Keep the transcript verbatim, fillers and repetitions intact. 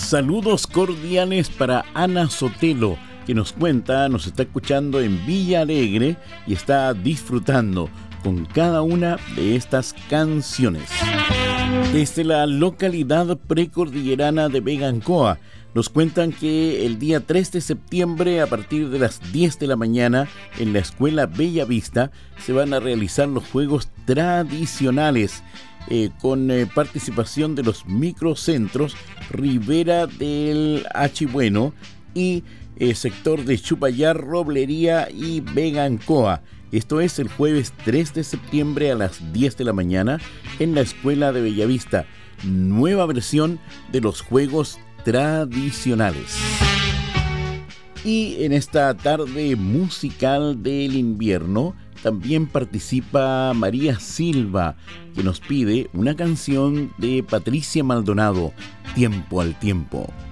Saludos cordiales para Ana Sotelo, que nos cuenta, nos está escuchando en Villa Alegre y está disfrutando con cada una de estas canciones. Desde la localidad precordillerana de Vega Ancoa, nos cuentan que el día tres de septiembre, a partir de las diez de la mañana, en la Escuela Bella Vista, se van a realizar los juegos tradicionales, eh, con eh, participación de los microcentros Ribera del Achibueno y eh, sector de Chupayar, Roblería y Vega Ancoa. Esto es el jueves tres de septiembre a las diez de la mañana en la Escuela de Bellavista. Nueva versión de los juegos tradicionales. Y en esta tarde musical del invierno también participa María Silva, que nos pide una canción de Patricia Maldonado, Tiempo al Tiempo.